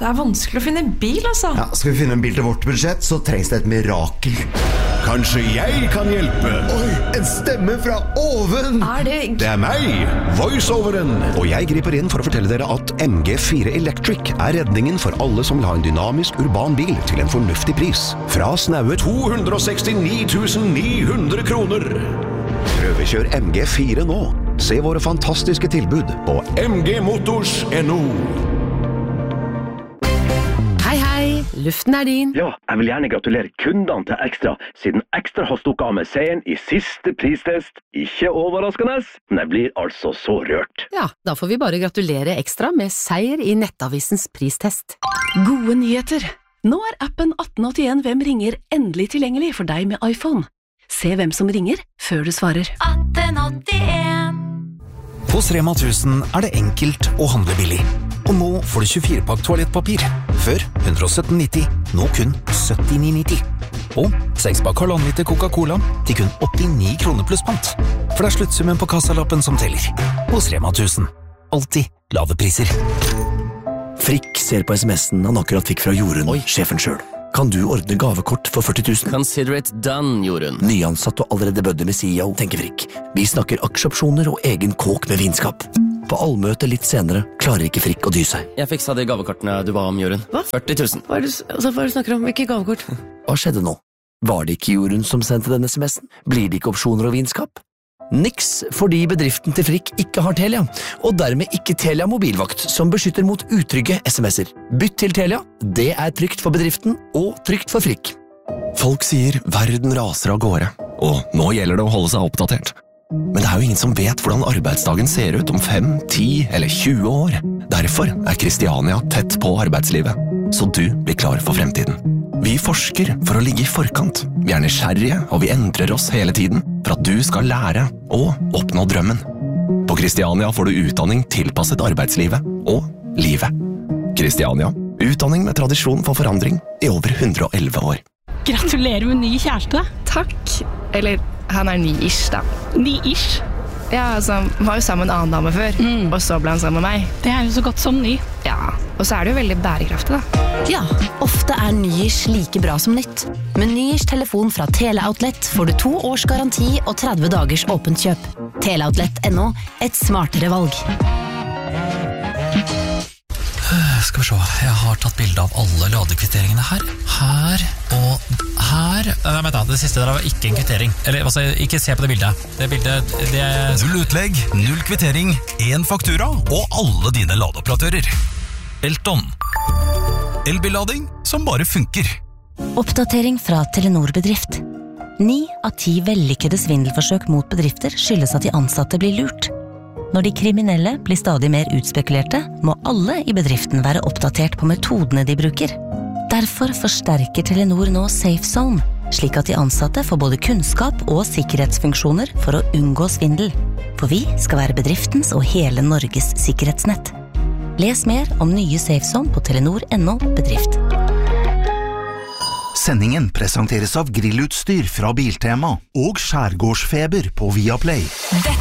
Det vanskelig å finne en bil, altså. Ja, skal vi finne en bil til vårt budsjett, så trengs det et mirakel. Kanskje jeg kan hjelpe? Oi, en stemme fra oven! Det meg, voiceoveren. Og jeg griper inn for å fortelle dere at MG4 Electric er redningen for alle som vil ha en dynamisk urban bil til en fornuftig pris. Fra snaue 269 900 kroner. Prøvekjør MG4 nå. Se våre fantastiske tilbud på mgmotors.no. Hei, luften er din. Ja, jeg vil gjerne gratulere kundene til Extra, siden Extra har stukket av med seieren i siste pristest. Ikke overraskende, men jeg blir altså så rørt. Ja, da får vi bare gratulere Extra med seier i Nettavisens pristest. Gode nyheter! Nå er appen 1881 Hvem ringer endelig tilgjengelig for deg med iPhone. Se hvem som ringer før du svarer. 1881. Hos Rema 1000 er det enkelt å handle billig. Og nå får du 24-pakk toalettpapir. Før 117,90, nå kun 79,90. Og 6-pakk 1,5 liter Coca-Cola til kun 89 kroner pluss pant. For det er sluttsummen på kassalappen som teller. Hos Rema 1000. Alltid lave priser. Frikk ser på SMS-en han akkurat fikk fra Jorunn, sjefen selv. Kan du ordne gavekort for 40 000? Consider it done, Jorunn. Nyansatt og allerede bødde med CEO, tenker Frikk. Vi snakker aksjeopsjoner og egen kåk med vinskap. På allmøte litt senere klarer ikke Frikk å dy seg. Jeg fiksa de gavekortene du ba om, Jorunn. Hva? 40 000. Hva er det du snakker om? Hvilke gavekort? Hva skjedde nå? Var det ikke Jorunn som sendte denne SMS-en? Blir det ikke opsjoner og vinskap? Niks, fordi bedriften til Frikk ikke har Telia, og dermed ikke Telia mobilvakt, som beskytter mot utrygge SMS-er. Bytt til Telia, det er trygt for bedriften og trygt for Frikk. Folk sier verden raser av gårde, og nå gjelder det å holde seg oppdatert. Men det er jo ingen som vet hvordan arbeidsdagen ser ut om 5, 10 eller 20 år. Derfor er Kristiania tett på arbeidslivet, så du blir klar for fremtiden. Vi forsker for å ligge i forkant. Vi er nysgjerrige, og vi endrer oss hele tiden for at du skal lære og oppnå drømmen. På Kristiania får du utdanning tilpasset arbeidslivet og livet. Kristiania, utdanning med tradisjon for forandring i over 111 år. Gratulerer med ny kjæreste. Takk. Eller, han er ny-ish da. Ny-ish? Ja, altså, han var jo sammen med en annen dame før, og så ble han sammen med meg. Det er jo så godt som ny. Ja, og så er det jo veldig bærekraftig da. Ja, ofte er ny-ish like bra som nytt. Med ny-ish telefon fra Teleoutlet får du 2 års garanti og 30 dagers åpent kjøp. Teleoutlet.no, et smartere valg. Skal vi se, jeg har tatt bilde av alle ladekvitteringene her. Her og her. Vent da, det siste der var ikke en kvittering. Eller, altså, ikke se på det bildet. Det bildet, det er... 0 utlegg, 0 kvittering, 1 faktura og alle dine ladeoperatører. Elton. Elbillading som bare funker. Oppdatering fra Telenor Bedrift. 9 av 10 vellykkede svindelforsøk mot bedrifter skyldes at de ansatte blir lurt. Når de kriminelle blir stadig mer utspekulerte, må alle i bedriften være oppdatert på metodene de bruker. Derfor forsterker Telenor nå Safe Zone, slik at de ansatte får både kunnskap og sikkerhetsfunksjoner for å unngå svindel. For vi skal være bedriftens og hele Norges sikkerhetsnett. Les mer om nye Safe Zone på Telenor.no bedrift. Sendingen presenteres av grillutstyr fra Biltema og skjærgårdsfeber på Viaplay.